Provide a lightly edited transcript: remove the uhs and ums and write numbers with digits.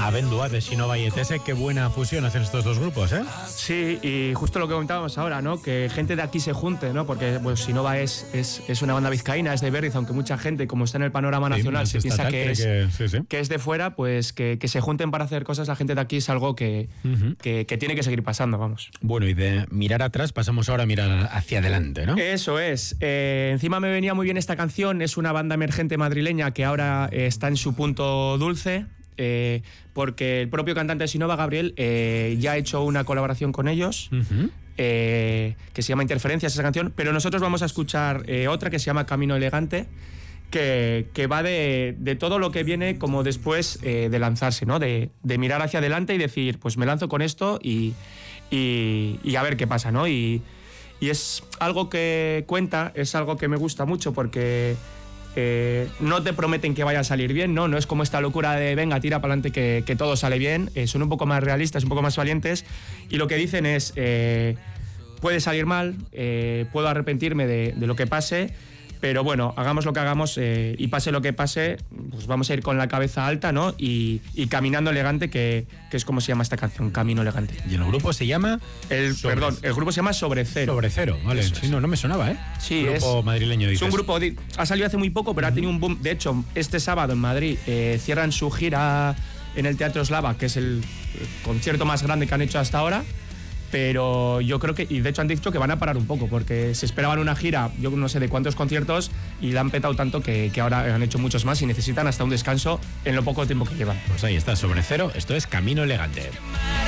Abendua de Sinova y ETS, qué buena fusión hacen estos dos grupos, ¿eh? Sí, y justo lo que comentábamos ahora, ¿no? Que gente de aquí se junte, ¿no? Porque pues, Sinova es una banda vizcaína, es de Berriz, aunque mucha gente, como está en el panorama nacional, se piensa que es de fuera, pues que se junten para hacer cosas, la gente de aquí es algo que tiene que seguir pasando, vamos. Bueno, y de mirar atrás pasamos ahora a mirar hacia adelante, ¿no? Eso es. Encima me venía muy bien esta canción, es una banda emergente madrileña que ahora está en su punto dulce. Porque el propio cantante de Sinova, Gabriel, ya ha hecho una colaboración con ellos, que se llama Interferencias, esa canción, pero nosotros vamos a escuchar otra que se llama Camino Elegante, que va de todo lo que viene como después de lanzarse, ¿no? De mirar hacia adelante y decir, pues me lanzo con esto y a ver qué pasa, ¿no? Y es algo que cuenta, es algo que me gusta mucho porque... no te prometen que vaya a salir bien, no es como esta locura de venga, tira para adelante que todo sale bien, son un poco más realistas, un poco más valientes y lo que dicen es puede salir mal, puedo arrepentirme de lo que pase, pero bueno, hagamos lo que hagamos y pase lo que pase, pues vamos a ir con la cabeza alta, ¿no? Y caminando elegante, que es como se llama esta canción, Camino Elegante. ¿Y el grupo se llama? El grupo se llama Sobre Cero. Sobre Cero, vale. Sí, no me sonaba, ¿eh? Sí, grupo madrileño, dices. Es un grupo, ha salido hace muy poco, pero ha tenido un boom. De hecho, este sábado en Madrid cierran su gira en el Teatro Eslava, que es el concierto más grande que han hecho hasta ahora. Pero yo creo que, y de hecho han dicho que van a parar un poco, porque se esperaban una gira, yo no sé de cuántos conciertos, y la han petado tanto que ahora han hecho muchos más y necesitan hasta un descanso en lo poco tiempo que llevan. Pues ahí está, Sobre Cero, esto es Camino Elegante.